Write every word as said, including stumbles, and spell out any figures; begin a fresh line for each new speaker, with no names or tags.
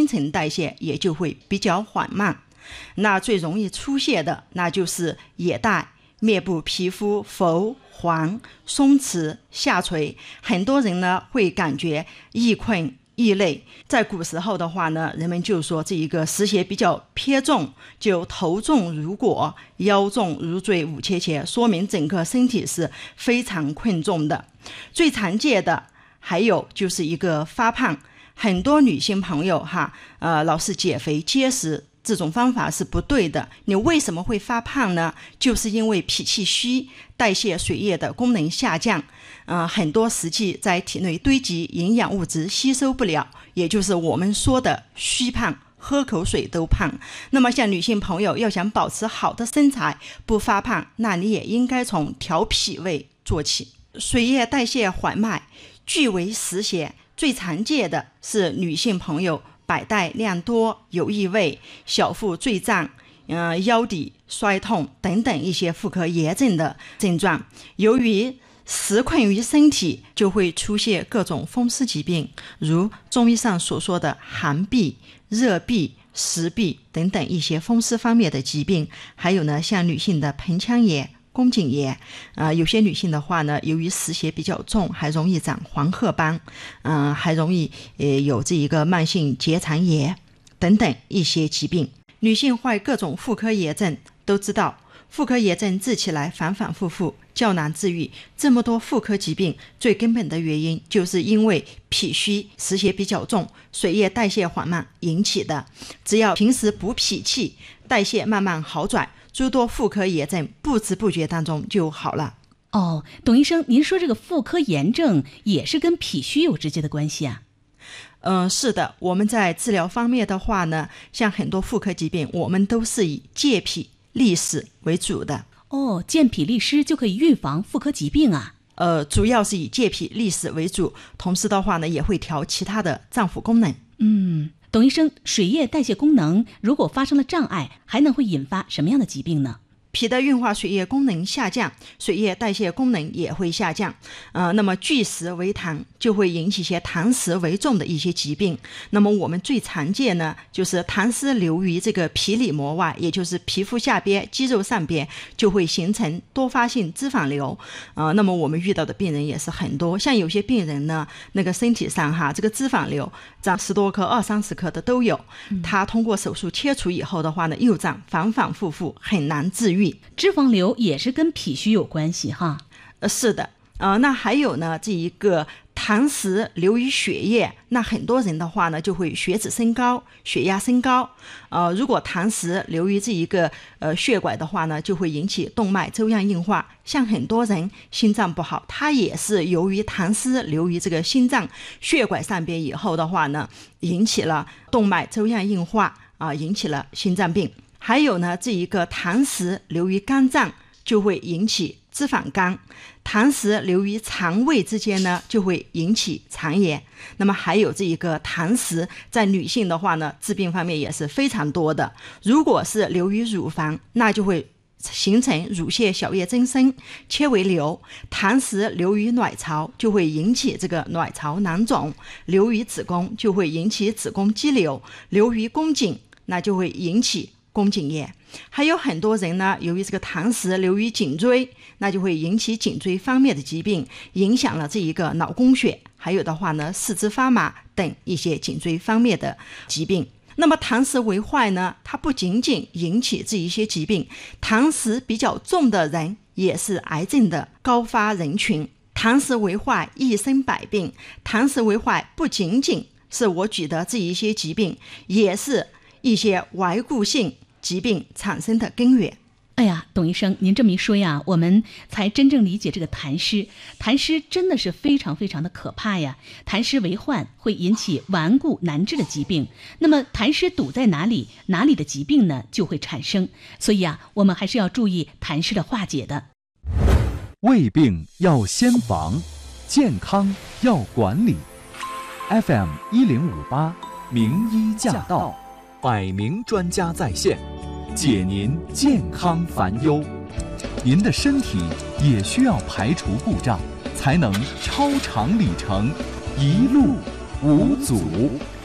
陈代谢也就会比较缓慢。那最容易出现的那就是眼袋、面部皮肤浮、黄、松弛、下垂，很多人呢会感觉易困易累。在古时候的话呢，人们就说这一个湿邪比较偏重，就头重如裹，腰重如坠五切切，说明整个身体是非常困重的。最常见的还有就是一个发胖，很多女性朋友哈，呃，老是减肥节食，这种方法是不对的。你为什么会发胖呢？就是因为脾气虚，代谢水液的功能下降，呃，很多湿气在体内堆积，营养物质吸收不了，也就是我们说的虚胖，喝口水都胖。那么像女性朋友要想保持好的身材不发胖，那你也应该从调脾胃做起。水液代谢缓慢，俱为湿邪，最常见的是女性朋友白带量多、有异味、小腹坠胀、呃、腰底衰痛等等一些妇科炎症的症状。由于实困于身体，就会出现各种风湿疾病，如中医上所说的寒痹、热痹、实痹等等一些风湿方面的疾病。还有呢，像女性的盆腔炎、宫颈炎，呃，有些女性的话呢，由于湿邪比较重，还容易长黄褐斑，嗯、呃，还容易呃有这一个慢性结肠炎等等一些疾病。女性患各种妇科炎症都知道，妇科炎症治起来反反复复，较难治愈。这么多妇科疾病最根本的原因就是因为脾虚湿邪比较重，水液代谢缓慢引起的。只要平时补脾气，代谢慢慢好转，诸多妇科炎症不知不觉当中就好了。
哦，董医生，您说这个妇科炎症也是跟脾虚有直接的关系啊？
嗯、呃，是的，我们在治疗方面的话呢，像很多妇科疾病，我们都是以健脾利湿为主的。
哦，健脾利湿就可以预防妇科疾病啊？
呃，主要是以健脾利湿为主，同时的话呢，也会调其他的脏腑功能。
嗯，董医生，水液代谢功能如果发生了障碍，还能会引发什么样的疾病呢？
脾的运化水液功能下降，水液代谢功能也会下降，呃，那么聚食为痰，就会引起一些痰湿为重的一些疾病。那么我们最常见呢，就是痰湿流于这个皮里膜外，也就是皮肤下边、肌肉上边，就会形成多发性脂肪瘤。呃，那么我们遇到的病人也是很多，像有些病人呢，那个身体上哈，这个脂肪瘤长十多颗、二三十颗的都有。他通过手术切除以后的话呢，又长，反反复复，很难治愈。
脂肪瘤也是跟脾虚有关系哈？
呃，是的，呃，那还有呢，这一个痰湿流于血液，那很多人的话呢，就会血脂升高、血压升高。呃，如果痰湿流于这一个呃血管的话呢，就会引起动脉粥样硬化。像很多人心脏不好，它也是由于痰湿流于这个心脏血管上边以后的话呢，引起了动脉粥样硬化啊、呃，引起了心脏病。还有呢，这一个痰湿流于肝脏，就会引起脂肪肝。痰湿流于肠胃之间呢，就会引起肠炎。那么还有这一个痰湿在女性的话呢，致病方面也是非常多的。如果是流于乳房，那就会形成乳腺小叶增生、切为瘤。痰湿流于卵巢，就会引起这个卵巢囊肿。流于子宫，就会引起子宫肌瘤。流于宫颈，那就会引起宫颈炎。还有很多人呢，由于这个痰湿流于颈椎，那就会引起颈椎方面的疾病，影响了这一个脑供血，还有的话呢，四肢发麻等一些颈椎方面的疾病。那么痰湿为坏呢，它不仅仅引起这一些疾病，痰湿比较重的人也是癌症的高发人群。痰湿为坏，一生百病。痰湿为坏不仅仅是我举的这一些疾病，也是一些顽固性疾病产生的根源。
哎呀，董医生，您这么一说呀，我们才真正理解这个痰湿。痰湿真的是非常非常的可怕呀！痰湿为患，会引起顽固难治的疾病。那么痰湿堵在哪里，哪里的疾病呢就会产生。所以啊，我们还是要注意痰湿的化解的。
胃病要先防，健康要管理。F M 一零五八，名医驾到，百名专家在线，解您健康烦忧。您的身体也需要排除故障，才能超长里程，一路无阻。